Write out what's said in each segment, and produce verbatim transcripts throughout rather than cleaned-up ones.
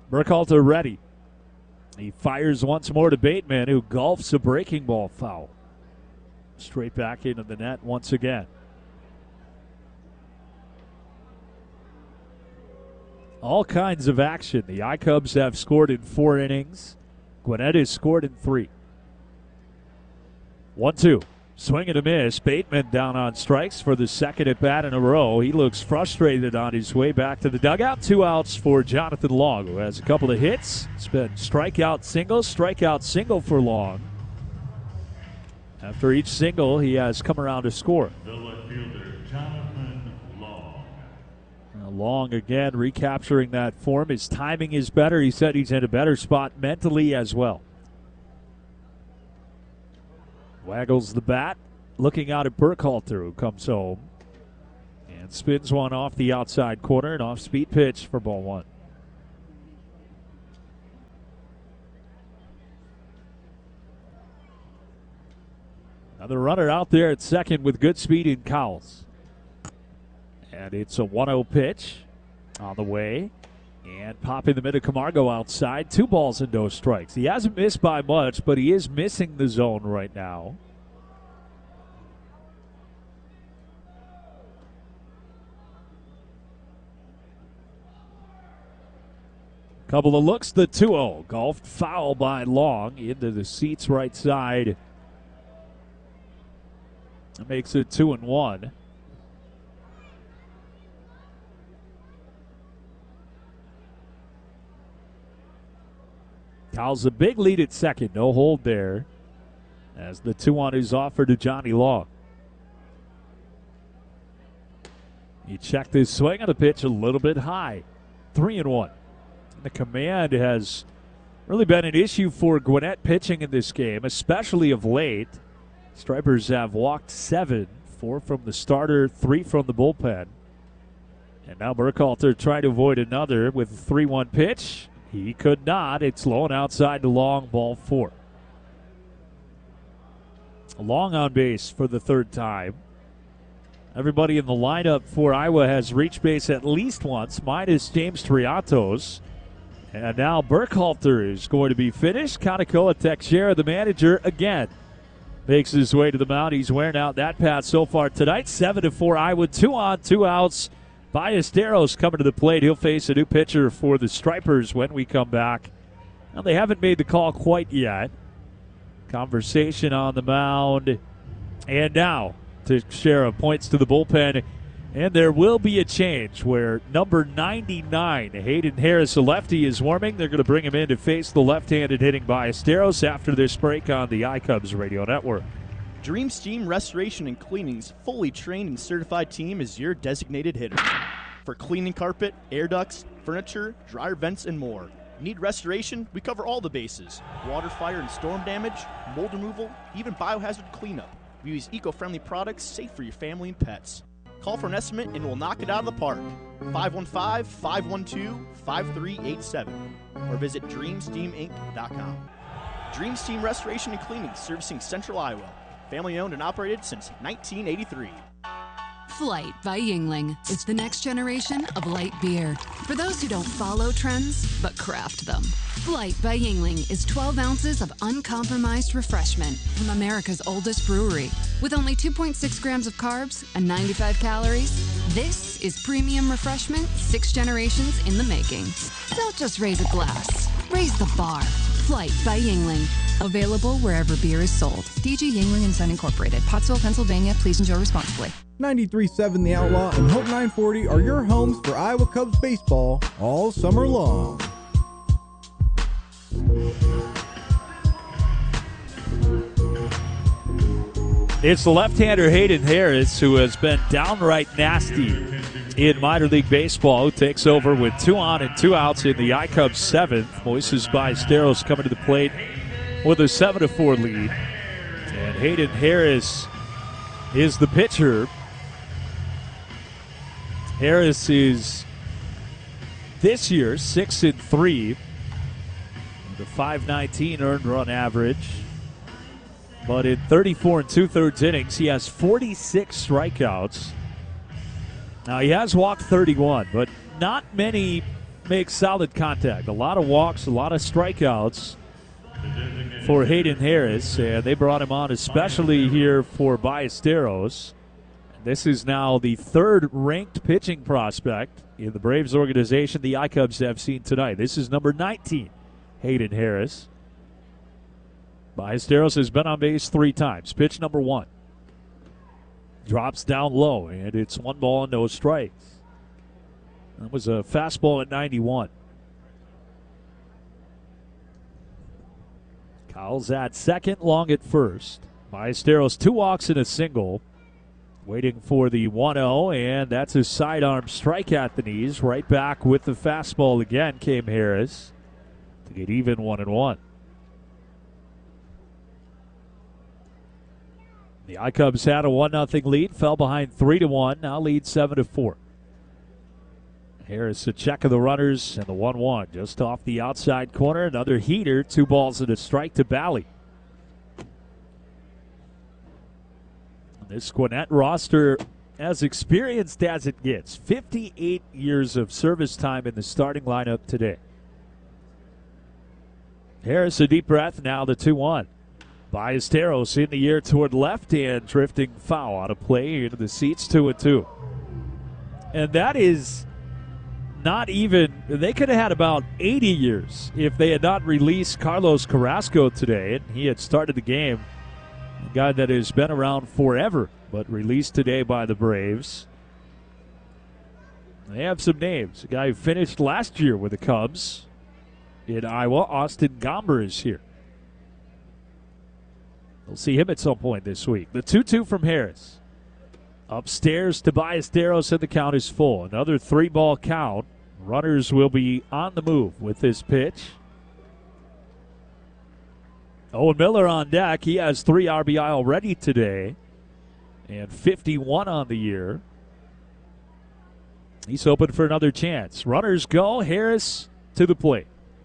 Burkhalter ready. He fires once more to Bateman, who golfs a breaking ball foul. Straight back into the net once again. All kinds of action. The I-Cubs have scored in four innings. Gwinnett has scored in three. one two. Swing and a miss. Bateman down on strikes for the second at bat in a row. He looks frustrated on his way back to the dugout. Two outs for Jonathan Long, who has a couple of hits. It's been strikeout single, strikeout single for Long. After each single, he has come around to score. The left fielder, Jonathan Long. Now Long again recapturing that form. His timing is better. He said he's in a better spot mentally as well. Waggles the bat, looking out at Burkhalter, who comes home and spins one off the outside corner. An off-speed pitch for ball one. Another runner out there at second with good speed in Cowles. And it's a one oh pitch on the way. And popping the middle, Camargo outside. Two balls and no strikes. He hasn't missed by much, but he is missing the zone right now. Couple of looks, the two oh. Golfed foul by Long into the seats right side. That makes it two and one. Cowles a big lead at second. No hold there as the two one is offered to Johnny Long. He checked his swing on the pitch a little bit high. Three and one. The command has really been an issue for Gwinnett pitching in this game, especially of late. Stripers have walked seven, four from the starter, three from the bullpen. And now Burkhalter trying to avoid another with a three one pitch. He could not. It's low and outside to Long, ball four. Long on base for the third time. Everybody in the lineup for Iowa has reached base at least once, minus James Triatos. And now Burkhalter is going to be finished. Kanekoa Teixeira, the manager, again makes his way to the mound. He's wearing out that path so far tonight. seven to four Iowa, two on, two outs. Ballesteros coming to the plate. He'll face a new pitcher for the Stripers when we come back. Now, they haven't made the call quite yet. Conversation on the mound. And now Teixeira points to the bullpen. And there will be a change where number ninety-nine, Hayden Harris, a lefty, is warming. They're going to bring him in to face the left-handed hitting Ballesteros after this break on the iCubs Radio Network. Dream Steam Restoration and Cleaning's fully trained and certified team is your designated hitter. For cleaning carpet, air ducts, furniture, dryer vents, and more. Need restoration? We cover all the bases. Water, fire, and storm damage, mold removal, even biohazard cleanup. We use eco-friendly products safe for your family and pets. Call for an estimate and we'll knock it out of the park. five one five, five one two, five three eight seven or visit dream steam inc dot com. Dream Steam Restoration and Cleaning, servicing Central Iowa. Family owned and operated since nineteen eighty-three. Flight by Yuengling is the next generation of light beer. For those who don't follow trends, but craft them. Flight by Yuengling is twelve ounces of uncompromised refreshment from America's oldest brewery. With only two point six grams of carbs and ninety-five calories, this is premium refreshment six generations in the making. Don't just raise a glass, raise the bar. Flight by Yuengling. Available wherever beer is sold. D G Yuengling and Son Incorporated, Pottsville, Pennsylvania. Please enjoy responsibly. ninety-three point seven The Outlaw and Hope nine forty are your homes for Iowa Cubs baseball all summer long. It's the left-hander Hayden Harris, who has been downright nasty in minor league baseball, who takes over with two on and two outs in the iCubs seventh. Moises Ballesteros coming to the plate with a seven to four lead. And Hayden Harris is the pitcher. Harris is this year six and three, with a five nineteen earned run average. But in thirty-four and two-thirds innings, he has forty-six strikeouts. Now, he has walked thirty-one, but not many make solid contact. A lot of walks, a lot of strikeouts for Hayden Harris, and they brought him on especially here for Ballesteros. This is now the third ranked pitching prospect in the Braves organization the iCubs have seen tonight. This is number nineteen, Hayden Harris. Ballesteros has been on base three times. Pitch number one. Drops down low, and it's one ball and no strikes. That was a fastball at ninety-one. Cowles at second, Long at first. Ballesteros two walks and a single. Waiting for the one oh, and that's a sidearm strike at the knees. Right back with the fastball again came Harris to get even one and one. The iCubs had a one nothing lead, fell behind three to one, now lead seven to four. Harris a check of the runners and the one one just off the outside corner. Another heater, two balls and a strike to Bally. This Gwinnett roster as experienced as it gets. fifty-eight years of service time in the starting lineup today. Harris a deep breath, now the two one. Ballesteros in the air toward left and drifting foul out of play into the seats, two and two. And that is not even, they could have had about eighty years if they had not released Carlos Carrasco today. And he had started the game. A guy that has been around forever, but released today by the Braves. They have some names. A guy who finished last year with the Cubs in Iowa, Austin Gomber, is here. We'll see him at some point this week. The two two from Harris. Upstairs to Ballesteros, and the count is full. Another three-ball count. Runners will be on the move with this pitch. Owen Miller on deck. He has three R B I already today and fifty-one on the year. He's hoping for another chance. Runners go. Harris to the plate.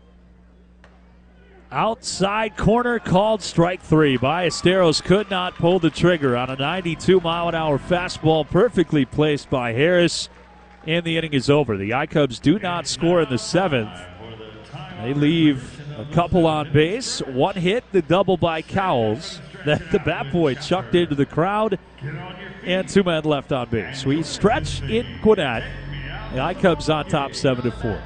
Outside corner called strike three. Ballesteros could not pull the trigger on a ninety-two mile an hour fastball perfectly placed by Harris, and the inning is over. The iCubs do not score in the seventh. They leave a couple on base. One hit, the double by Cowles that the bat boy chucked into the crowd, and two men left on base. We stretch in Gwinnett. The iCubs on top seven to four.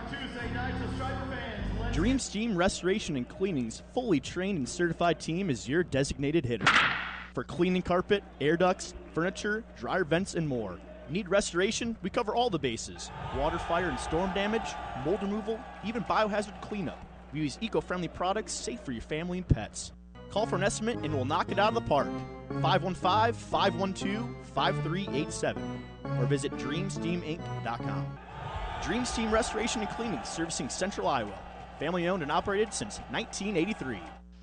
Dream Steam Restoration and Cleaning's fully trained and certified team is your designated hitter. For cleaning carpet, air ducts, furniture, dryer vents, and more. Need restoration? We cover all the bases. Water, fire, and storm damage, mold removal, even biohazard cleanup. We use eco-friendly products safe for your family and pets. Call for an estimate and we'll knock it out of the park. five one five, five one two, five three eight seven or visit dream steam inc dot com. Dream Steam Restoration and Cleaning, servicing Central Iowa. Family owned and operated since nineteen eighty-three.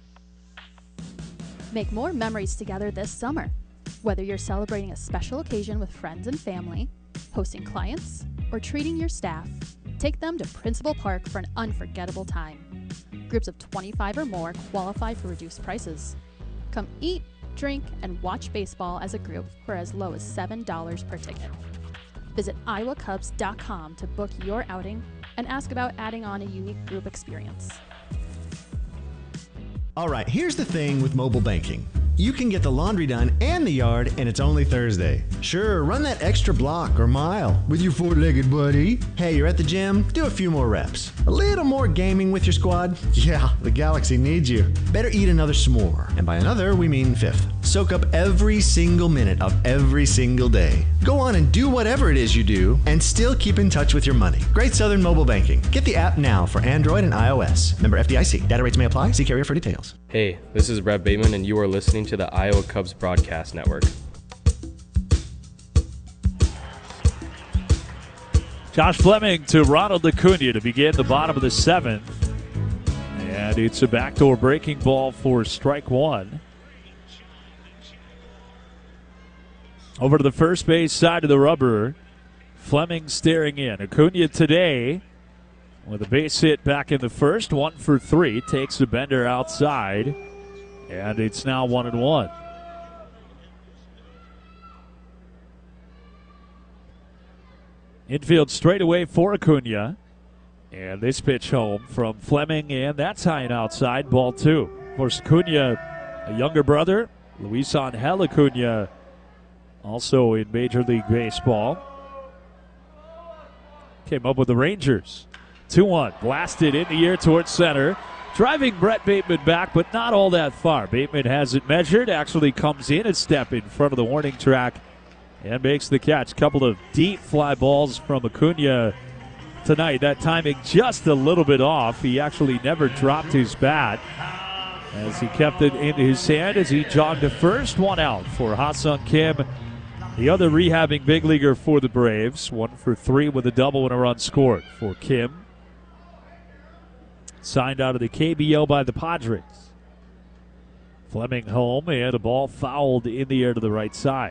Make more memories together this summer. Whether you're celebrating a special occasion with friends and family, hosting clients, or treating your staff, take them to Principal Park for an unforgettable time. Groups of twenty-five or more qualify for reduced prices. Come eat, drink, and watch baseball as a group for as low as seven dollars per ticket. Visit iowa cubs dot com to book your outing and ask about adding on a unique group experience. All right, here's the thing with mobile banking. You can get the laundry done and the yard, and it's only Thursday. Sure, run that extra block or mile with your four-legged buddy. Hey, you're at the gym? Do a few more reps. A little more gaming with your squad? Yeah, the Galaxy needs you. Better eat another s'more. And by another, we mean fifth. Soak up every single minute of every single day. Go on and do whatever it is you do, and still keep in touch with your money. Great Southern Mobile Banking. Get the app now for Android and iOS. Member F D I C. Data rates may apply. See carrier for details. Hey, this is Brett Bateman, and you are listening to the Iowa Cubs Broadcast Network. Josh Fleming to Ronald Acuna to begin the bottom of the seventh. And it's a backdoor breaking ball for strike one. Over to the first base side of the rubber. Fleming staring in. Acuna today with a base hit back in the first. One for three. Takes the bender outside. And it's now one and one. Infield straightaway for Acuna. And this pitch home from Fleming, and that's high and outside, ball two. Of course, Acuna, a younger brother, Luis Angel Acuna, also in Major League Baseball. Came up with the Rangers. two one, blasted in the air towards center. Driving Brett Bateman back, but not all that far. Bateman has it measured, actually comes in a step in front of the warning track and makes the catch. Couple of deep fly balls from Acuna tonight. That timing just a little bit off. He actually never dropped his bat as he kept it in his hand as he jogged to first. One out for Ha-Seong Kim, the other rehabbing big leaguer for the Braves. One for three with a double and a run scored for Kim. Signed out of the K B O by the Padres. Fleming home and a ball fouled in the air to the right side.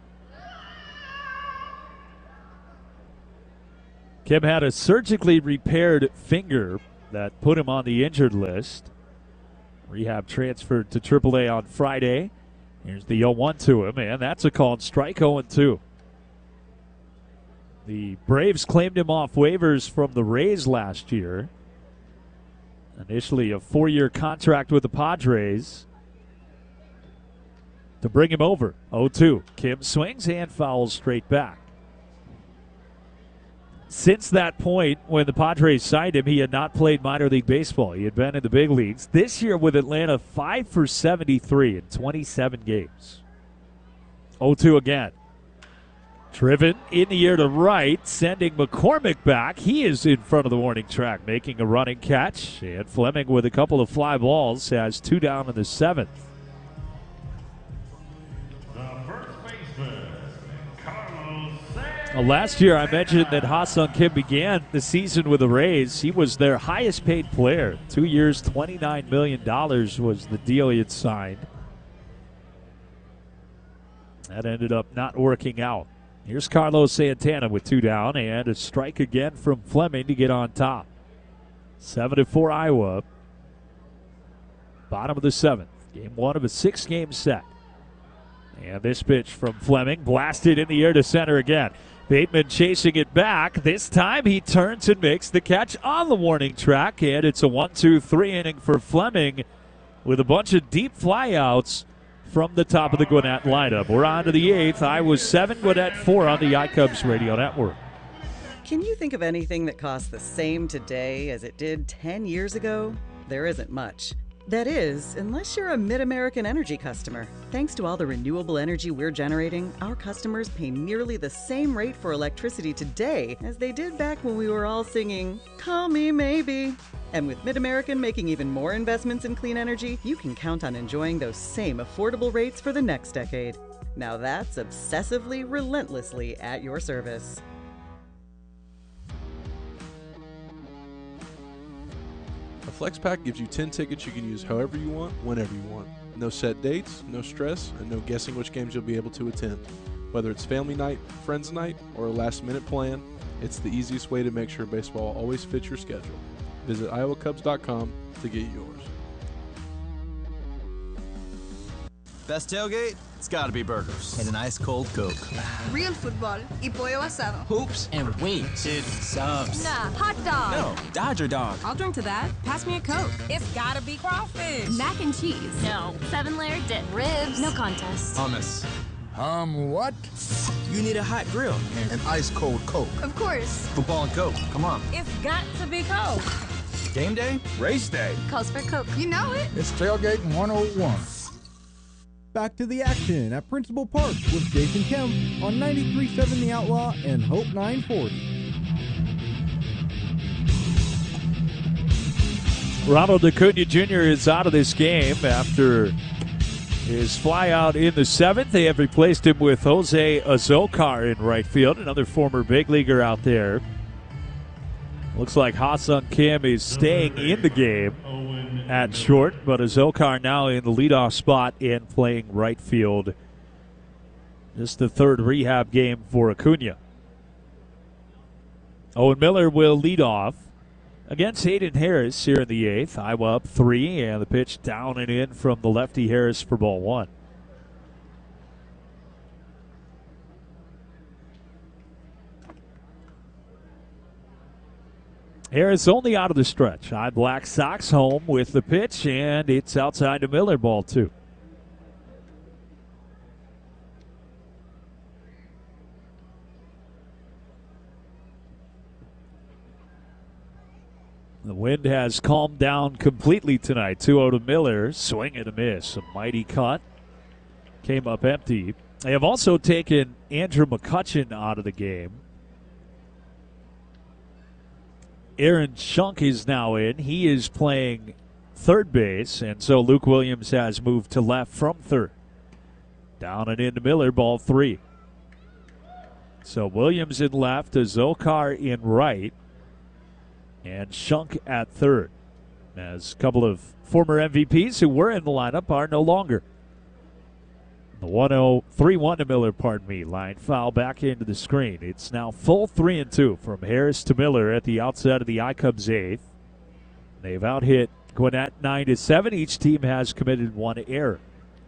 Kim had a surgically repaired finger that put him on the injured list. Rehab transferred to triple A on Friday. Here's the oh one to him, and that's a called strike. oh two. The Braves claimed him off waivers from the Rays last year. Initially a four-year contract with the Padres to bring him over. oh two. Kim swings and fouls straight back. Since that point, when the Padres signed him, he had not played minor league baseball. He had been in the big leagues. This year with Atlanta, five for seventy-three in twenty-seven games. oh two again. Driven in the air to right, sending McCormick back. He is in front of the warning track, making a running catch. And Fleming with a couple of fly balls has two down in the seventh. Well, last year I mentioned that Ha-Seong Kim began the season with the Rays. He was their highest paid player. Two years, twenty-nine million dollars was the deal he had signed. That ended up not working out. Here's Carlos Santana with two down and a strike again from Fleming to get on top. seven to four Iowa. Bottom of the seventh. Game one of a six-game set. And this pitch from Fleming blasted in the air to center again. Bateman chasing it back. This time he turns and makes the catch on the warning track. And it's a one two three inning for Fleming with a bunch of deep flyouts from the top of the Gwinnett lineup. We're on to the eighth. Iowa seven, Gwinnett four on the iCubs Radio Network. Can you think of anything that costs the same today as it did ten years ago? There isn't much. That is, unless you're a Mid-American Energy customer. Thanks to all the renewable energy we're generating, our customers pay nearly the same rate for electricity today as they did back when we were all singing, "Call Me Maybe." And with Mid-American making even more investments in clean energy, you can count on enjoying those same affordable rates for the next decade. Now that's obsessively, relentlessly at your service. A Flex Pack gives you ten tickets you can use however you want, whenever you want. No set dates, no stress, and no guessing which games you'll be able to attend. Whether it's family night, friends night, or a last-minute plan, it's the easiest way to make sure baseball always fits your schedule. Visit iowa cubs dot com to get yours. Best tailgate? It's gotta be burgers. And an ice cold Coke. Real football y pollo asado. Hoops and wings. Dude, subs. Nah, hot dog. No, Dodger dog. I'll drink to that. Pass me a Coke. It's gotta be crawfish. Mac and cheese. No. Seven layer dip. Ribs. No contest. Hummus. Um, what? You need a hot grill. And an ice cold Coke. Of course. Football and Coke. Come on. It's got to be Coke. Game day? Race day. Calls for Coke. You know it. It's Tailgating one oh one. Back to the action at Principal Park with Jason Kemp on ninety-three point seven The Outlaw and Hope nine forty. Ronald Acuna Junior is out of this game after his flyout in the seventh. They have replaced him with Jose Azocar in right field, another former big leaguer out there. Looks like Ha-Seong Kim is staying in the game at short, but Azocar now in the leadoff spot and playing right field. Just the third rehab game for Acuna. Owen Miller will lead off against Hayden Harris here in the eighth. Iowa up three, and the pitch down and in from the lefty Harris for ball one. Harris only out of the stretch. High Black Sox home with the pitch, and it's outside to Miller, ball two. The wind has calmed down completely tonight. two oh to Miller. Swing and a miss. A mighty cut. Came up empty. They have also taken Andrew McCutchen out of the game. Aaron Schunk is now in. He is playing third base, and so Luke Williams has moved to left from third. Down and into Miller, ball three. So Williams in left, Azokar in right, and Schunk at third. As a couple of former M V Ps who were in the lineup are no longer. The one oh three one to Miller, pardon me. Line foul back into the screen. It's now full three and two from Harris to Miller at the outside of the I-Cubs eighth. They've out hit Gwinnett nine to seven. Each team has committed one error.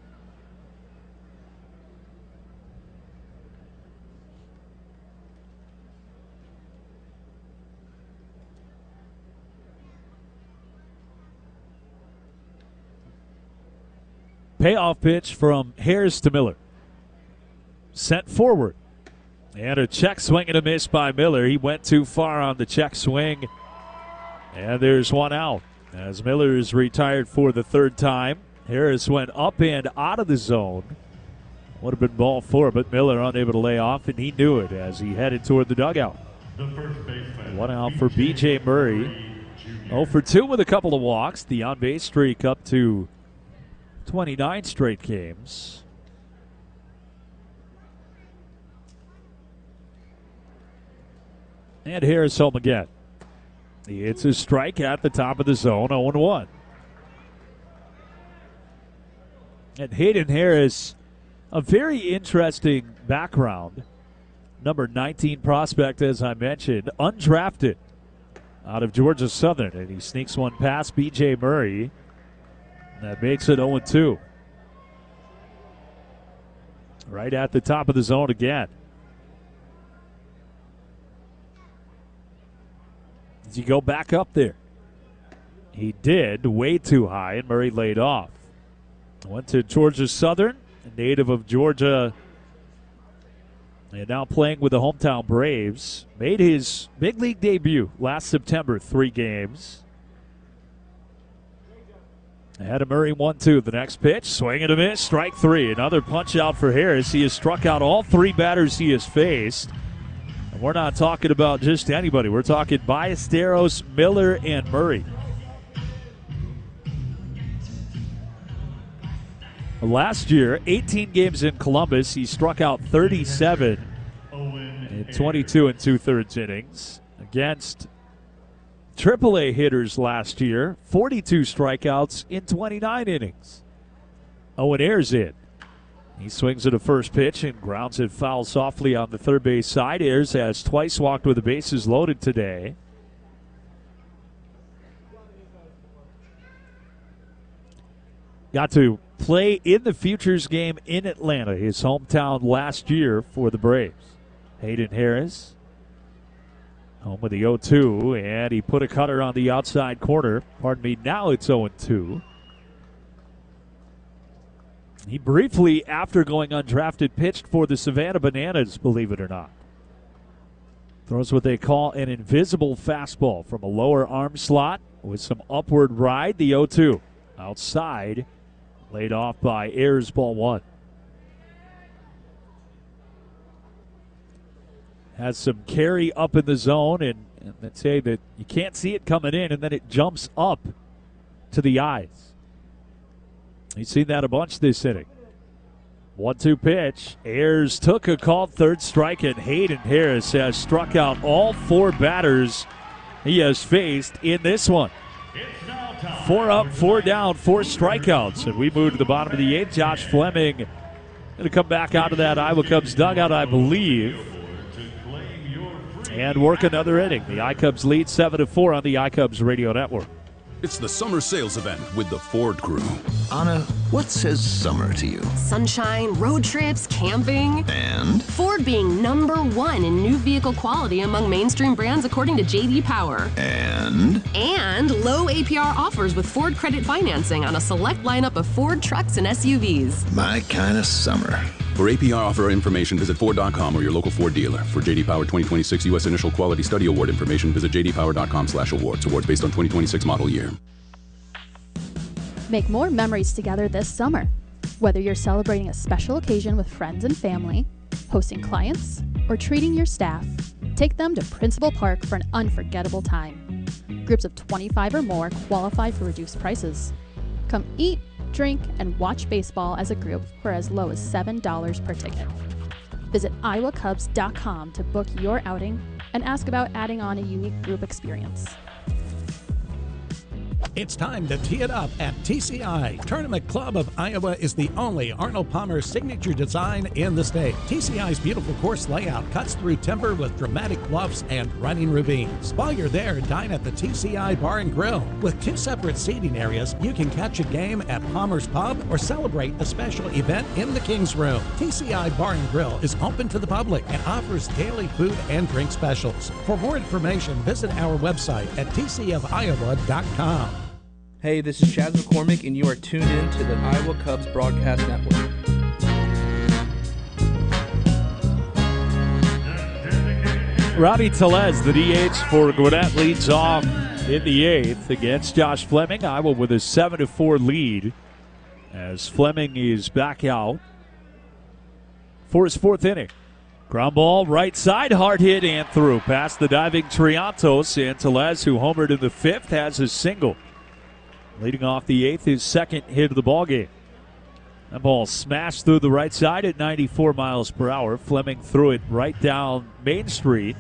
Payoff pitch from Harris to Miller. Sent forward. And a check swing and a miss by Miller. He went too far on the check swing. And there's one out. As Miller is retired for the third time. Harris went up and out of the zone. Would have been ball four, but Miller unable to lay off, and he knew it as he headed toward the dugout. The first baseman, One out for B J Murray. oh for two with a couple of walks. The on-base streak up to twenty-nine straight games. And Harris home again. It's a strike at the top of the zone, oh one. And Hayden Harris, a very interesting background. Number nineteen prospect, as I mentioned, undrafted out of Georgia Southern. And he sneaks one past B J Murray. That makes it oh two. Right at the top of the zone again. Does he go back up there? He did, way too high, and Murray laid off. Went to Georgia Southern, a native of Georgia, and now playing with the hometown Braves. Made his big league debut last September, three games. Ahead of Murray, one two. The next pitch, swing and a miss, strike three. Another punch out for Harris. He has struck out all three batters he has faced. And we're not talking about just anybody. We're talking Ballesteros, Miller, and Murray. Last year, eighteen games in Columbus, he struck out thirty-seven in twenty-two and two-thirds innings against triple A hitters last year, forty-two strikeouts in twenty-nine innings. Owen Ayers in. He swings at a first pitch and grounds it foul softly on the third base side. Ayers has twice walked with the bases loaded today. Got to play in the Futures game in Atlanta, his hometown last year for the Braves. Hayden Harris home with the oh two, and he put a cutter on the outside corner. Pardon me, now it's oh two. He briefly, after going undrafted, pitched for the Savannah Bananas, believe it or not. Throws what they call an invisible fastball from a lower arm slot with some upward ride. The oh two outside, laid off by Ayers, ball one. Has some carry up in the zone, and, and let's say that you can't see it coming in, and then it jumps up to the eyes. You've seen that a bunch this inning. one two pitch. Ayers took a called third strike, and Hayden Harris has struck out all four batters he has faced in this one. Four up, four down, four strikeouts. And we move to the bottom of the eighth. Josh Fleming going to come back out of that Iowa Cubs dugout, I believe, and work another inning. The I-Cubs lead seven to four on the I-Cubs radio network. It's the summer sales event with the Ford Crew. Anna, what says summer to you? Sunshine, road trips, camping. And? Ford being number one in new vehicle quality among mainstream brands according to J D Power. And? And low A P R offers with Ford credit financing on a select lineup of Ford trucks and S U Vs. My kind of summer. For A P R offer information, visit Ford dot com or your local Ford dealer. For J D Power twenty twenty-six U S Initial Quality Study Award information, visit J D Power dot com slash awards. Awards based on twenty twenty-six model year. Make more memories together this summer. Whether you're celebrating a special occasion with friends and family, hosting clients, or treating your staff, take them to Principal Park for an unforgettable time. Groups of twenty-five or more qualify for reduced prices. Come eat, drink, and watch baseball as a group for as low as seven dollars per ticket. Visit iowa cubs dot com to book your outing and ask about adding on a unique group experience. It's time to tee it up at T C I. Tournament Club of Iowa is the only Arnold Palmer signature design in the state. T C I's beautiful course layout cuts through timber with dramatic bluffs and running ravines. While you're there, dine at the T C I Bar and Grill. With two separate seating areas, you can catch a game at Palmer's Pub or celebrate a special event in the King's Room. T C I Bar and Grill is open to the public and offers daily food and drink specials. For more information, visit our website at t c of iowa dot com. Hey, this is Chad McCormick, and you are tuned in to the Iowa Cubs Broadcast Network. Robbie Telez, the D H for Gwinnett, leads off in the eighth against Josh Fleming. Iowa with a seven to four lead as Fleming is back out for his fourth inning. Ground ball, right side, hard hit and through. Past the diving Triantos, and Telez, who homered in the fifth, has his single. Leading off the eighth, his second hit of the ballgame. That ball smashed through the right side at ninety-four miles per hour. Fleming threw it right down Main Street.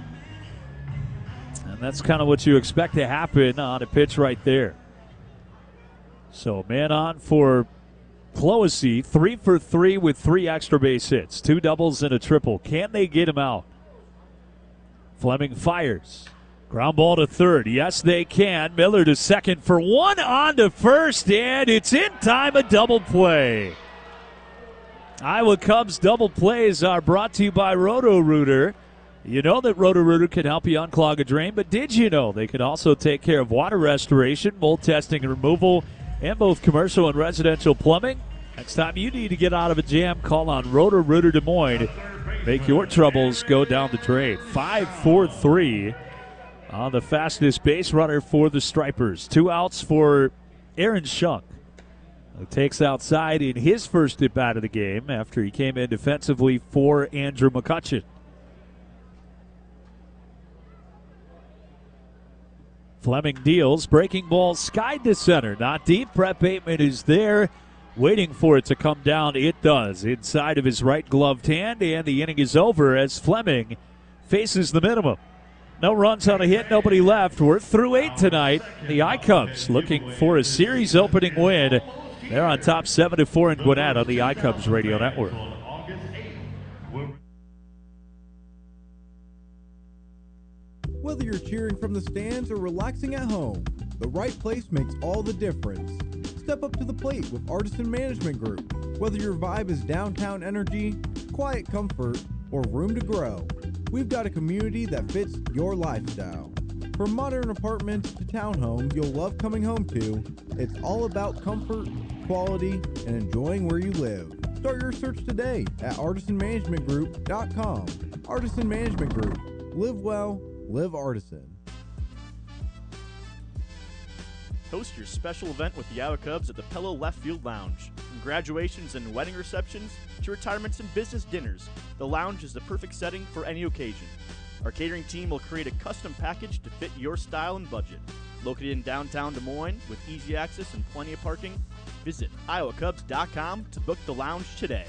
And that's kind of what you expect to happen on a pitch right there. So man on for Clohessy, three for three with three extra base hits. Two doubles and a triple. Can they get him out? Fleming fires. Ground ball to third. Yes, they can. Miller to second for one, on to first, and it's in time, a double play. Iowa Cubs double plays are brought to you by Roto-Rooter. You know that Roto-Rooter can help you unclog a drain, but did you know they can also take care of water restoration, mold testing and removal, and both commercial and residential plumbing? Next time you need to get out of a jam, call on Roto-Rooter Des Moines. Make your troubles go down the drain. five four three. On the fastest base runner for the Stripers. Two outs for Aaron Schunk, who takes outside in his first at-bat of the game after he came in defensively for Andrew McCutcheon. Fleming deals. Breaking ball skied to center. Not deep. Brett Bateman is there waiting for it to come down. It does. Inside of his right gloved hand, and the inning is over as Fleming faces the minimum. No runs on a hit, nobody left. We're through eight tonight. The I-Cubs looking for a series opening win. They're on top seven to four in Gwinnett on the I-Cubs Radio Network. Whether you're cheering from the stands or relaxing at home, the right place makes all the difference. Step up to the plate with Artisan Management Group. Whether your vibe is downtown energy, quiet comfort, or room to grow, we've got a community that fits your lifestyle. From modern apartments to townhomes you'll love coming home to, it's all about comfort, quality, and enjoying where you live. Start your search today at artisan management group dot com. Artisan Management Group. Live well, live Artisan. Host your special event with the Iowa Cubs at the Pello Left Field Lounge. From graduations and wedding receptions to retirements and business dinners, the lounge is the perfect setting for any occasion. Our catering team will create a custom package to fit your style and budget. Located in downtown Des Moines with easy access and plenty of parking, visit iowa cubs dot com to book the lounge today.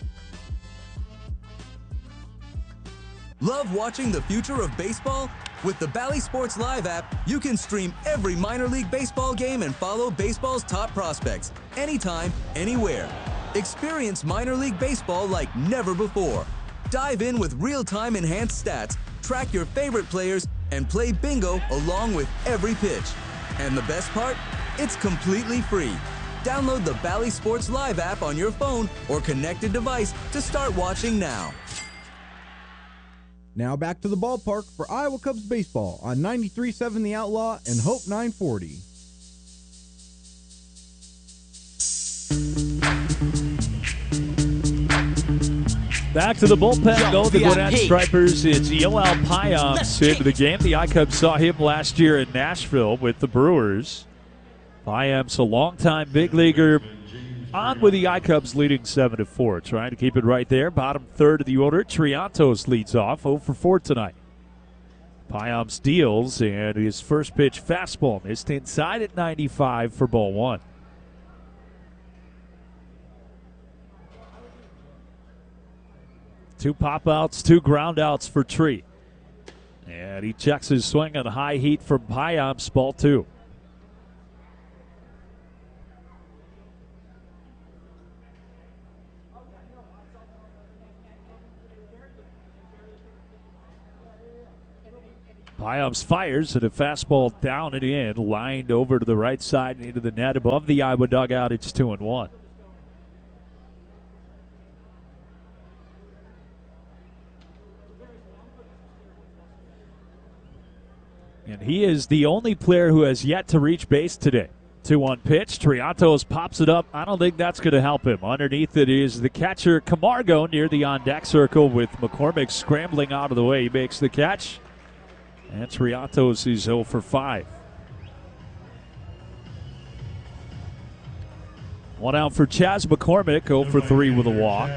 Love watching the future of baseball? With the Bally Sports Live app, you can stream every minor league baseball game and follow baseball's top prospects anytime, anywhere. Experience minor league baseball like never before. Dive in with real-time enhanced stats, track your favorite players, and play bingo along with every pitch. And the best part? It's completely free. Download the Bally Sports Live app on your phone or connected device to start watching now. Now back to the ballpark for Iowa Cubs baseball on ninety-three point seven The Outlaw and Hope nine forty. Back to the bullpen go the Gwinnett Stripers. It's Yoel Payamps into the game. The I-Cubs saw him last year in Nashville with the Brewers. Payamps, a longtime big leaguer, on with the I-Cubs leading seven to four. Trying to keep it right there. Bottom third of the order, Triantos leads off, oh for four tonight. Payamps deals, and his first pitch fastball missed inside at ninety-five for ball one. Two pop-outs, two ground-outs for Tree. And he checks his swing on high heat from Payamps, ball two. Payamps fires at a fastball down and in, lined over to the right side and into the net above the Iowa dugout. It's two and one. And he is the only player who has yet to reach base today. two one pitch. Triantos pops it up. I don't think that's going to help him. Underneath it is the catcher, Camargo, near the on-deck circle with McCormick scrambling out of the way. He makes the catch. And Triantos is oh for five. One out for Chas McCormick, oh for three with a walk.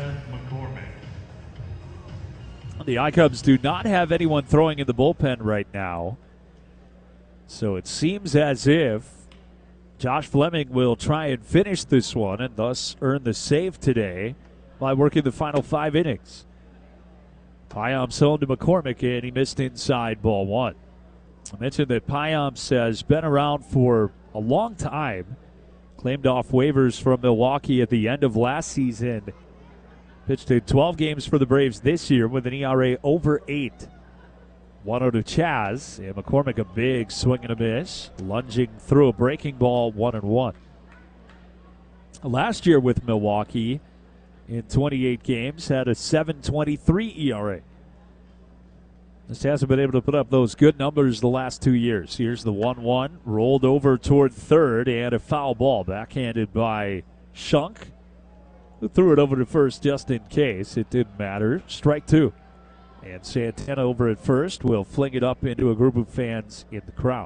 The I-Cubs do not have anyone throwing in the bullpen right now. So it seems as if Josh Fleming will try and finish this one and thus earn the save today by working the final five innings. Payamps home to McCormick, and he missed inside ball one. I mentioned that Payamps has been around for a long time. Claimed off waivers from Milwaukee at the end of last season. Pitched in twelve games for the Braves this year with an E R A over eight. one oh to Chas, and McCormick a big swing and a miss, lunging through a breaking ball, one and one. Last year with Milwaukee, in twenty-eight games, had a seven twenty-three E R A. Just hasn't been able to put up those good numbers the last two years. Here's the one one, rolled over toward third, and a foul ball backhanded by Shunk, who threw it over to first just in case. It didn't matter. Strike two. And Santana over at first will fling it up into a group of fans in the crowd.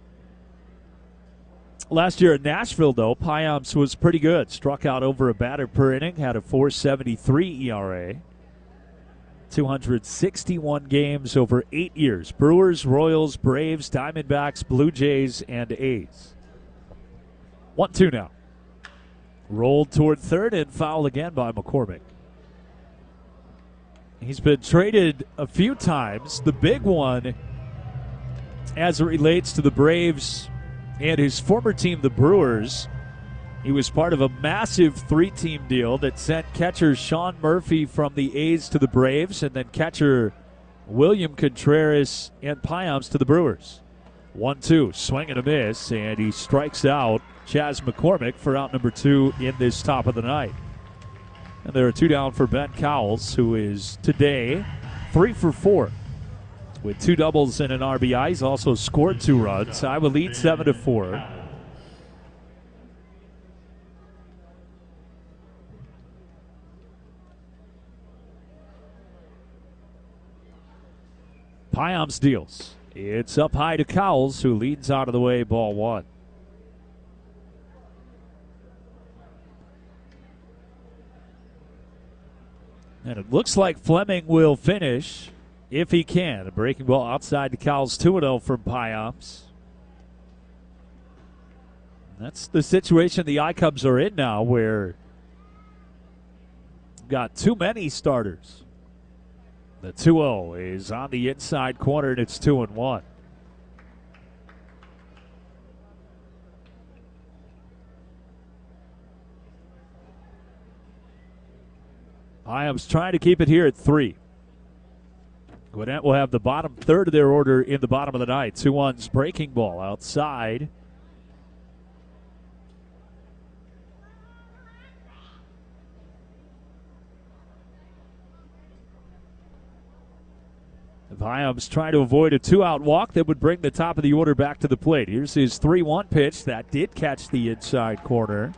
Last year in Nashville, though, Payamps was pretty good. Struck out over a batter per inning, had a four seventy-three E R A. two hundred sixty-one games over eight years. Brewers, Royals, Braves, Diamondbacks, Blue Jays, and A's. one two now. Rolled toward third and fouled again by McCormick. He's been traded a few times. The big one, as it relates to the Braves and his former team, the Brewers, he was part of a massive three-team deal that sent catcher Sean Murphy from the A's to the Braves and then catcher William Contreras and Payamps to the Brewers. one two, swing and a miss, and he strikes out Chas McCormick for out number two in this top of the ninth. And there are two down for Ben Cowles, who is today three for four with two doubles and an R B I. He's also scored two runs. Iowa lead seven to four. Payamps deals. It's up high to Cowles, who leads out of the way, ball one. And it looks like Fleming will finish if he can. A breaking ball outside to Cowles, two and oh from Payamps. That's the situation the I-Cubs are in now, where got too many starters. The two oh is on the inside corner, and it's two and one. Payamps trying to keep it here at three. Gwinnett will have the bottom third of their order in the bottom of the ninth. two one's breaking ball outside. Viams trying to avoid a two-out walk that would bring the top of the order back to the plate. Here's his three one pitch. That did catch the inside corner.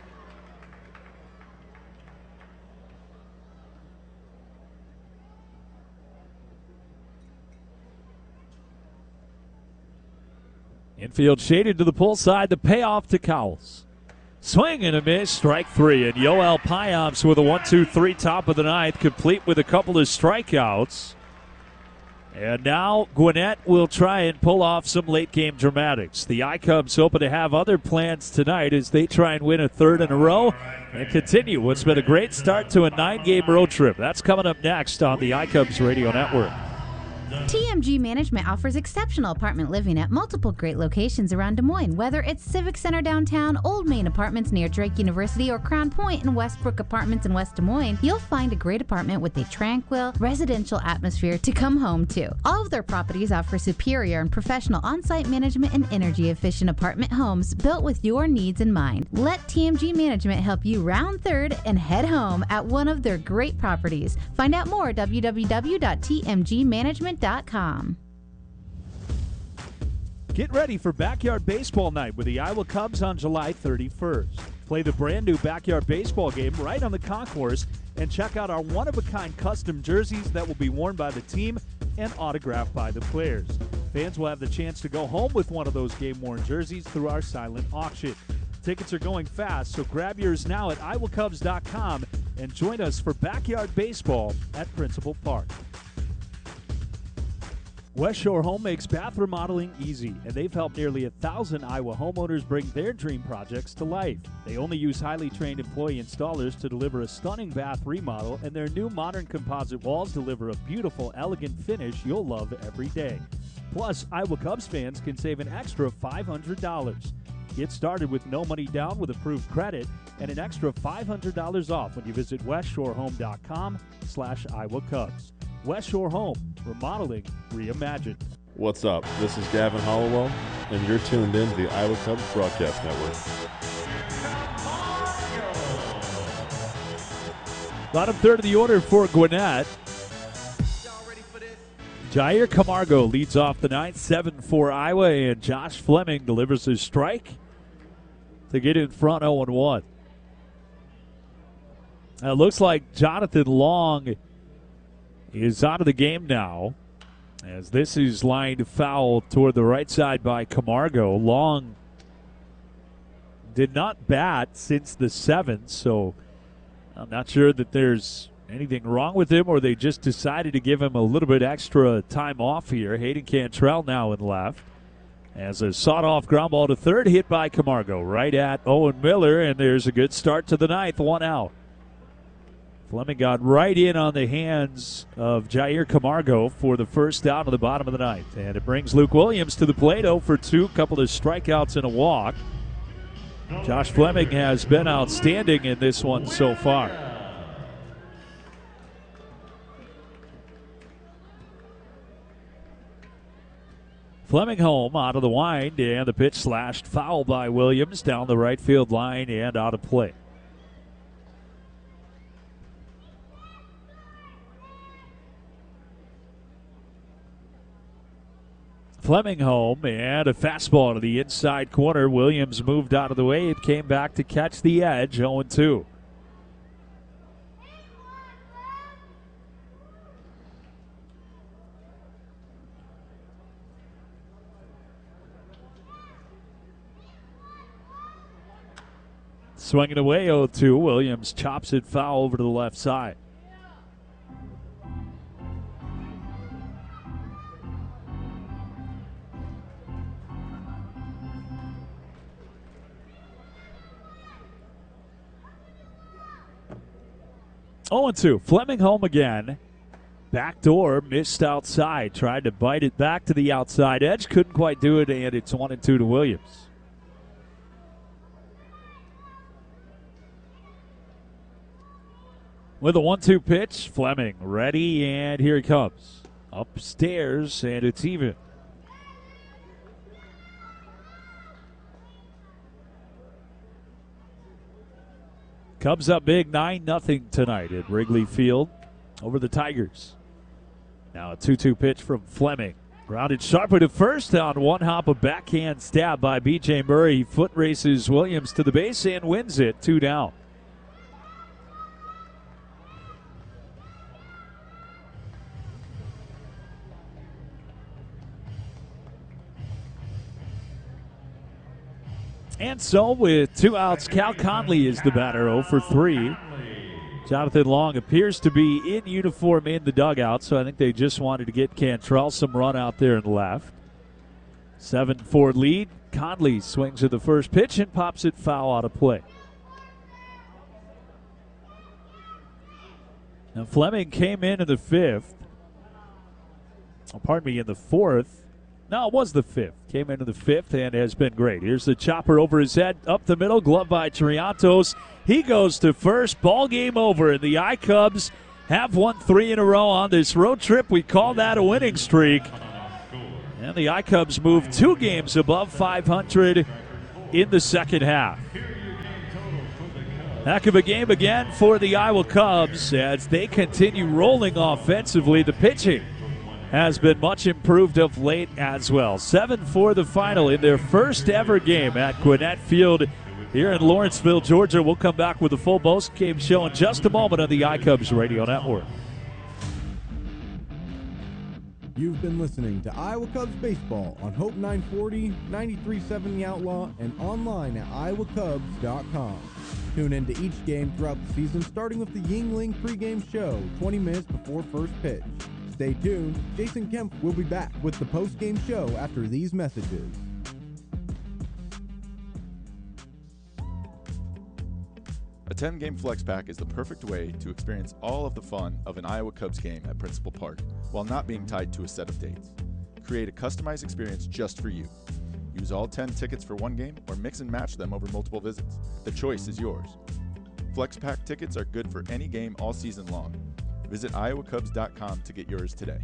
Infield shaded to the pull side. The payoff to Cowles. Swing and a miss, strike three. And Yoel Payamps with a one two three top of the ninth, complete with a couple of strikeouts. And now Gwinnett will try and pull off some late-game dramatics. The I-Cubs hoping to have other plans tonight as they try and win a third in a row and continue what's been a great start to a nine-game road trip. That's coming up next on the I-Cubs Radio Network. T M G Management offers exceptional apartment living at multiple great locations around Des Moines. Whether it's Civic Center downtown, Old Main Apartments near Drake University, or Crown Point and Westbrook Apartments in West Des Moines, you'll find a great apartment with a tranquil, residential atmosphere to come home to. All of their properties offer superior and professional on-site management and energy-efficient apartment homes built with your needs in mind. Let T M G Management help you round third and head home at one of their great properties. Find out more at w w w dot t m g management dot com. Get ready for Backyard Baseball Night with the Iowa Cubs on July thirty-first. Play the brand new Backyard Baseball game right on the concourse and check out our one-of-a-kind custom jerseys that will be worn by the team and autographed by the players. Fans will have the chance to go home with one of those game-worn jerseys through our silent auction. Tickets are going fast, so grab yours now at iowa cubs dot com and join us for Backyard Baseball at Principal Park. West Shore Home makes bath remodeling easy, and they've helped nearly a thousand Iowa homeowners bring their dream projects to life. They only use highly trained employee installers to deliver a stunning bath remodel, and their new modern composite walls deliver a beautiful, elegant finish you'll love every day. Plus, Iowa Cubs fans can save an extra five hundred dollars. Get started with no money down with approved credit and an extra five hundred dollars off when you visit west shore home dot com slash Iowa Cubs. West Shore Home, remodeling reimagined. What's up? This is Gavin Hollowell, and you're tuned in to the Iowa Cubs Broadcast Network. Bottom third of the order for Gwinnett. Jair Camargo leads off the ninth, seven for Iowa, and Josh Fleming delivers his strike to get in front oh one. Now it looks like Jonathan Long is out of the game now, as this is lined foul toward the right side by Camargo. Long did not bat since the seventh, so I'm not sure that there's anything wrong with him, or they just decided to give him a little bit extra time off here. Hayden Cantrell now in left, as a sawed-off ground ball to third, hit by Camargo right at Owen Miller, and there's a good start to the ninth, one out. Fleming got right in on the hands of Jair Camargo for the first out of the bottom of the ninth. And it brings Luke Williams to the plate, oh for two, couple of strikeouts and a walk. Josh Fleming has been outstanding in this one so far. Fleming home out of the wind, and the pitch slashed foul by Williams down the right field line and out of play. Fleming home, and a fastball to the inside corner. Williams moved out of the way. It came back to catch the edge, oh two. Swinging away oh two. Williams chops it foul over to the left side. oh two. Fleming home again. Backdoor missed outside. Tried to bite it back to the outside edge. Couldn't quite do it, and it's one and two to Williams. With a one two pitch, Fleming ready, and here he comes. Upstairs, and it's even. Cubs up big, nine nothing tonight at Wrigley Field over the Tigers. Now a two two pitch from Fleming. Grounded sharply to first on one hop, a backhand stab by B J Murray. He foot races Williams to the base and wins it, two down. And so with two outs, Cal Conley is the batter, oh for three. Jonathan Long appears to be in uniform in the dugout, so I think they just wanted to get Cantrell some run out there in left. seven four lead. Conley swings at the first pitch and pops it foul out of play. Now Fleming came in in the fifth. Oh, pardon me, in the fourth. No, it was the fifth. Came into the fifth and has been great. Here's the chopper over his head, up the middle, glove by Triantos. He goes to first. Ball game over, and the I-Cubs have won three in a row on this road trip. We call that a winning streak. And the I-Cubs move two games above five hundred in the second half. Heck of a game again for the Iowa Cubs as they continue rolling offensively. The pitching has been much improved of late as well. seven four the final in their first ever game at Gwinnett Field here in Lawrenceville, Georgia. We'll come back with a full post-game show in just a moment on the iCubs Radio Network. You've been listening to Iowa Cubs Baseball on Hope nine forty, ninety-three point seven The Outlaw, and online at iowa cubs dot com. Tune in to each game throughout the season, starting with the Yingling pregame show twenty minutes before first pitch. Stay tuned. Jason Kemp will be back with the post-game show after these messages. A ten-game flex pack is the perfect way to experience all of the fun of an Iowa Cubs game at Principal Park while not being tied to a set of dates. Create a customized experience just for you. Use all ten tickets for one game or mix and match them over multiple visits. The choice is yours. Flex pack tickets are good for any game all season long. Visit iowa cubs dot com to get yours today.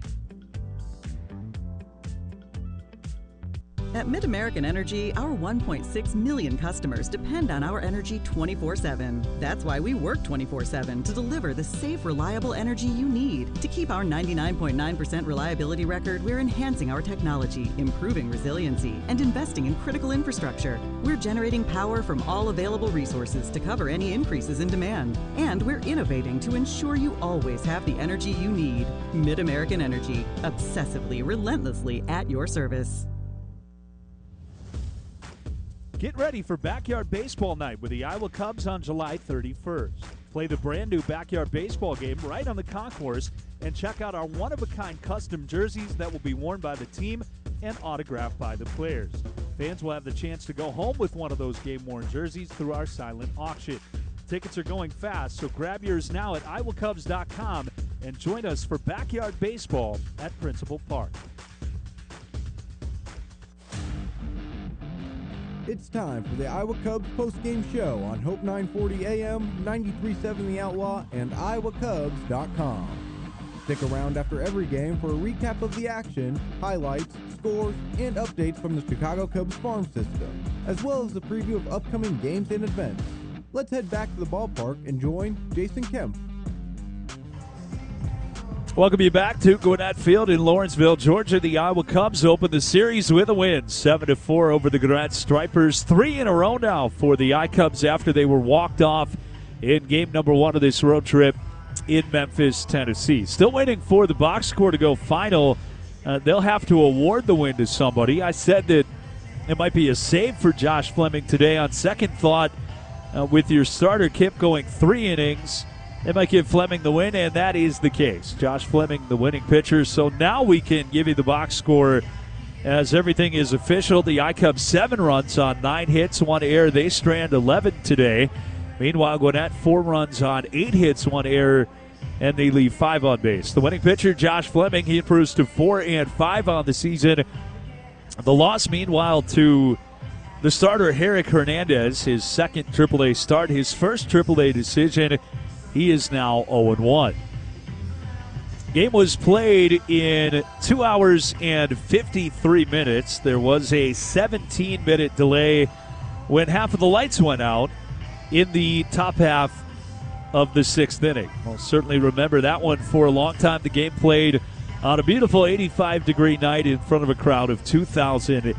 At MidAmerican Energy, our one point six million customers depend on our energy twenty-four seven. That's why we work twenty-four seven to deliver the safe, reliable energy you need. To keep our ninety-nine point nine percent reliability record, we're enhancing our technology, improving resiliency, and investing in critical infrastructure. We're generating power from all available resources to cover any increases in demand. And we're innovating to ensure you always have the energy you need. MidAmerican Energy, obsessively, relentlessly at your service. Get ready for Backyard Baseball Night with the Iowa Cubs on July thirty-first. Play the brand new Backyard Baseball game right on the concourse and check out our one-of-a-kind custom jerseys that will be worn by the team and autographed by the players. Fans will have the chance to go home with one of those game-worn jerseys through our silent auction. Tickets are going fast, so grab yours now at iowa cubs dot com and join us for Backyard Baseball at Principal Park. It's time for the Iowa Cubs post-game show on Hope nine forty A M, ninety-three point seven The Outlaw, and iowa cubs dot com. Stick around after every game for a recap of the action, highlights, scores, and updates from the Chicago Cubs farm system, as well as a preview of upcoming games and events. Let's head back to the ballpark and join Jason Kemp. Welcome you back to Gwinnett Field in Lawrenceville, Georgia. The Iowa Cubs open the series with a win, seven to four over the Gwinnett Stripers. Three in a row now for the I-Cubs after they were walked off in game number one of this road trip in Memphis, Tennessee. Still waiting for the box score to go final. Uh, they'll have to award the win to somebody. I said that it might be a save for Josh Fleming today. On second thought, uh, with your starter Kip going three innings, they might give Fleming the win, and that is the case. Josh Fleming, the winning pitcher. So now we can give you the box score as everything is official. The I-Cubs seven runs on nine hits, one error. They strand eleven today. Meanwhile, Gwinnett four runs on eight hits, one error, and they leave five on base. The winning pitcher, Josh Fleming, he improves to four and five on the season. The loss, meanwhile, to the starter, Herrick Hernandez, his second triple A start, his first triple A decision. He is now oh and one. Game was played in two hours and fifty-three minutes. There was a seventeen-minute delay when half of the lights went out in the top half of the sixth inning. Well, certainly remember that one for a long time. The game played on a beautiful eighty-five degree night in front of a crowd of two thousand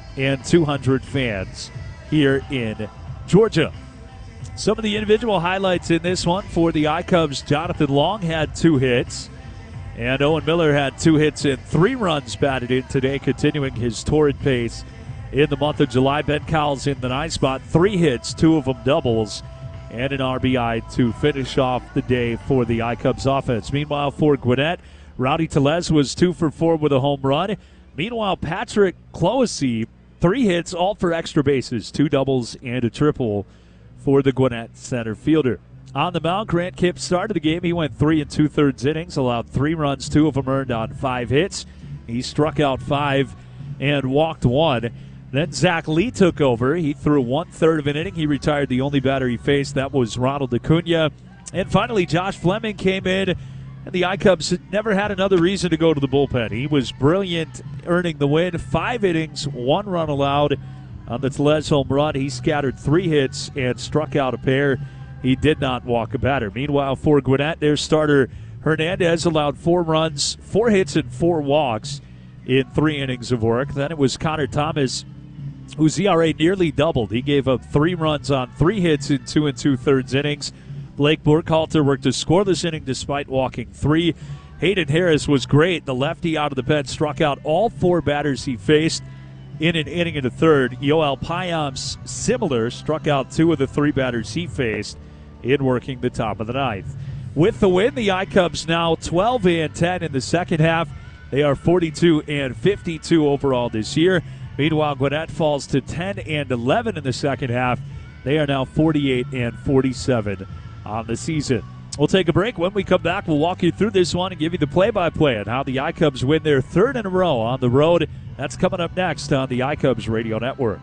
two hundred fans here in Georgia. Some of the individual highlights in this one for the iCubs: Jonathan Long had two hits, and Owen Miller had two hits and three runs batted in today, continuing his torrid pace in the month of July. Ben Cowles in the ninth spot, three hits, two of them doubles, and an R B I to finish off the day for the iCubs offense. Meanwhile, for Gwinnett, Rowdy Tellez was two for four with a home run. Meanwhile, Patrick Cloesy, three hits, all for extra bases, two doubles and a triple for the Gwinnett center fielder. On the mound, Grant Kipp started the game. He went three and two-thirds innings, allowed three runs, two of them earned on five hits. He struck out five and walked one. Then Zach Lee took over. He threw one-third of an inning. He retired the only batter he faced. That was Ronald Acuna. And finally, Josh Fleming came in, and the iCubs never had another reason to go to the bullpen. He was brilliant, earning the win. Five innings, one run allowed on the Tellez home run. He scattered three hits and struck out a pair. He did not walk a batter. Meanwhile, for Gwinnett, their starter Hernandez allowed four runs, four hits, and four walks in three innings of work. Then it was Connor Thomas, whose E R A nearly doubled. He gave up three runs on three hits in two and two-thirds innings. Blake Burkhalter worked a scoreless inning despite walking three. Hayden Harris was great. The lefty out of the pen struck out all four batters he faced in an inning and a third. Yoel Payam's similar, struck out two of the three batters he faced in working the top of the ninth. With the win, the iCubs now twelve and ten in the second half. They are forty-two and fifty-two overall this year. Meanwhile, Gwinnett falls to ten and eleven in the second half. They are now forty-eight and forty-seven on the season. We'll take a break. When we come back, we'll walk you through this one and give you the play-by-play on how the iCubs win their third in a row on the road. That's coming up next on the iCubs Radio Network.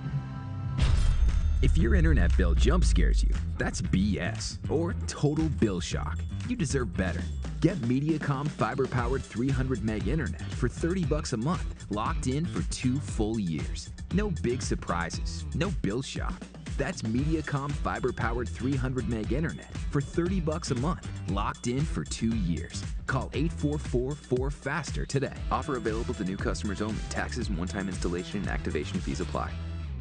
If your internet bill jump scares you, that's B S or total bill shock. You deserve better. Get Mediacom fiber-powered three hundred meg internet for thirty bucks a month, locked in for two full years. No big surprises, no bill shock. That's Mediacom fiber-powered three hundred meg internet for thirty bucks a month, locked in for two years. Call eight four four, four faster today. Offer available to new customers only. Taxes and one-time installation and activation fees apply.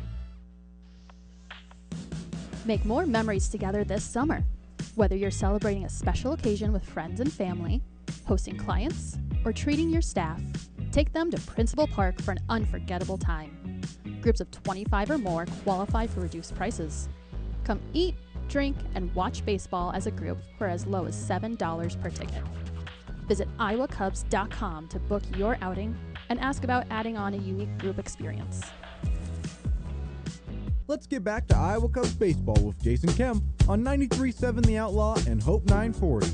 Make more memories together this summer. Whether you're celebrating a special occasion with friends and family, hosting clients, or treating your staff, take them to Principal Park for an unforgettable time. Groups of twenty-five or more qualify for reduced prices. Come eat, drink, and watch baseball as a group for as low as seven dollars per ticket. Visit iowa cubs dot com to book your outing and ask about adding on a unique group experience. Let's get back to Iowa Cubs baseball with Jason Kemp on ninety-three point seven The Outlaw and Hope nine forty.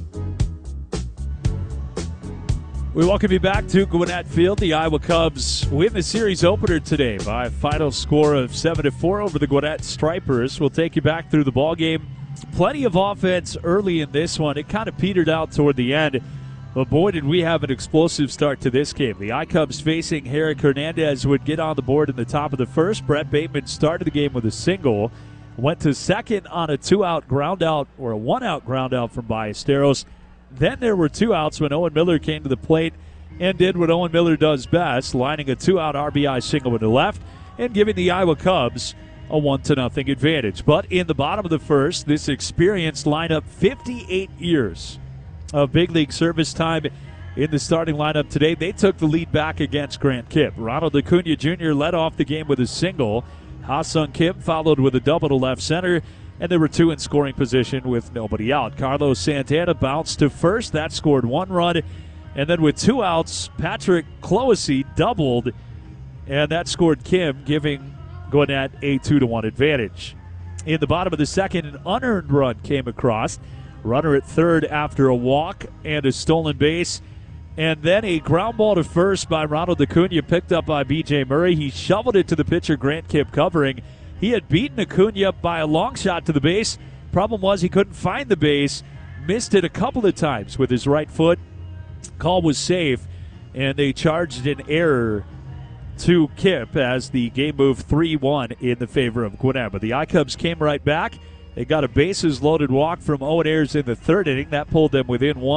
We welcome you back to Gwinnett Field. The Iowa Cubs win the series opener today by a final score of seven to four over the Gwinnett Stripers. We'll take you back through the ballgame. Plenty of offense early in this one. It kind of petered out toward the end, but boy, did we have an explosive start to this game. The iCubs facing Herrick Hernandez would get on the board in the top of the first. Brett Bateman started the game with a single, went to second on a two-out ground out, or a one-out ground out from Ballesteros. Then there were two outs when Owen Miller came to the plate and did what Owen Miller does best, lining a two-out R B I single with the left and giving the Iowa Cubs a one to nothing advantage. But in the bottom of the first, this experienced lineup, fifty-eight years of big league service time in the starting lineup today, they took the lead back against Grant Kipp. Ronald Acuna Junior led off the game with a single. Ha-Sung Kim followed with a double to left center, and there were two in scoring position with nobody out. Carlos Santana bounced to first. That scored one run. And then with two outs, Patrick Cloesy doubled, and that scored Kim, giving Gwinnett a two to one advantage. In the bottom of the second, an unearned run came across. Runner at third after a walk and a stolen base. And then a ground ball to first by Ronald Acuna, picked up by B J Murray. He shoveled it to the pitcher, Grant Kipp, covering. He had beaten Acuna by a long shot to the base. Problem was he couldn't find the base. Missed it a couple of times with his right foot. Call was safe, and they charged an error to Kipp as the game moved three one in the favor of Gwinnett. But the iCubs came right back. They got a bases-loaded walk from Owen Ayers in the third inning. That pulled them within one.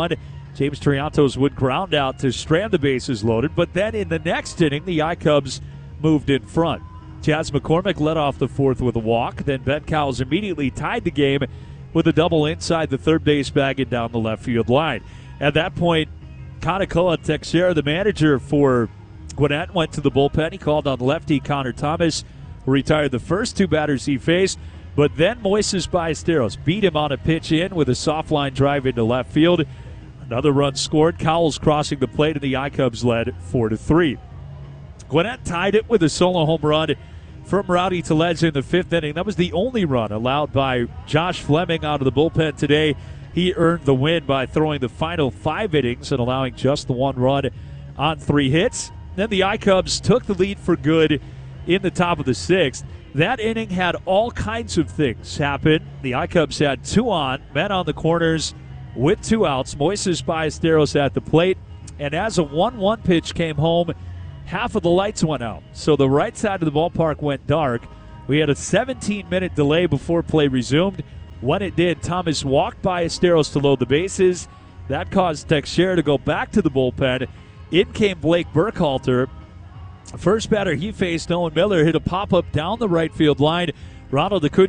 James Triantos would ground out to strand the bases loaded, but then in the next inning, the I-Cubs moved in front. Chas McCormick led off the fourth with a walk. Then Ben Cowles immediately tied the game with a double inside the third base bag and down the left field line. At that point, Kanakoa Teixeira, the manager for Gwinnett, went to the bullpen. He called on lefty Connor Thomas, who retired the first two batters he faced. But then Moises Ballesteros beat him on a pitch in with a soft line drive into left field. Another run scored. Cowles crossing the plate, and the I-Cubs led four to three. Gwinnett tied it with a solo home run from Rowdy Tellez in the fifth inning. That was the only run allowed by Josh Fleming out of the bullpen today. He earned the win by throwing the final five innings and allowing just the one run on three hits. Then the I-Cubs took the lead for good in the top of the sixth. That inning had all kinds of things happen. The I-Cubs had two on, men on the corners with two outs. Moises Ballesteros at the plate. And as a one one pitch came home, half of the lights went out. So the right side of the ballpark went dark. We had a seventeen-minute delay before play resumed. When it did, Thomas walked Ballesteros to load the bases. That caused Teixeira to go back to the bullpen. In came Blake Burkhalter. First batter he faced, Owen Miller, hit a pop-up down the right field line. Ronald Acuna